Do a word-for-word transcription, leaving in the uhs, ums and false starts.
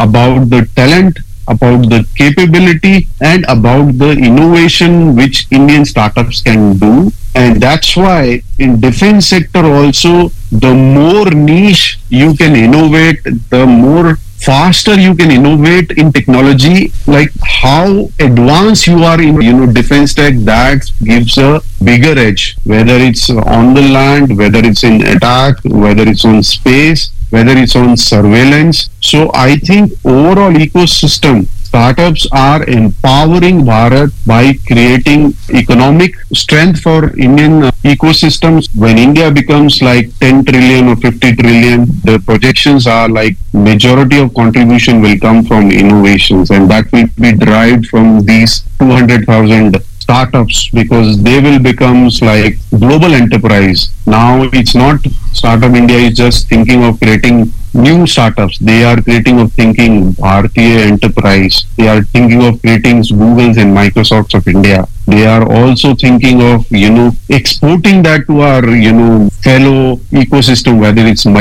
about the talent, about the capability, and about the innovation which Indian startups can do. And that's why in defense sector also, the more niche you can innovate, the more faster you can innovate in technology, like how advanced you are in, you know, defense tech, that gives a bigger edge, whether it's on the land, whether it's in attack, whether it's on space, whether it's on surveillance. So I think overall ecosystem, startups are empowering Bharat by creating economic strength for Indian uh, ecosystems. When India becomes like ten trillion or fifty trillion, the projections are like majority of contribution will come from innovations, and that will be derived from these two hundred thousand startups, because they will becomes like global enterprise. Now it's not Startup India is just thinking of creating new startups. They are creating of thinking Bharatiya enterprise. They are thinking of creating Googles and Microsofts of India. They are also thinking of, you know, exporting that to our, you know, fellow ecosystem, whether it's